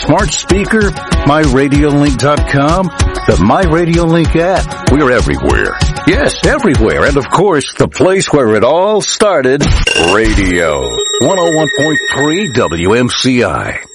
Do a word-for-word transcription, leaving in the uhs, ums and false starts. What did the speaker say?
smart speaker, my radio link dot com, the MyRadioLink app. We're everywhere. Yes, everywhere. And, of course, the place where it all started, radio. one oh one point three W M C I.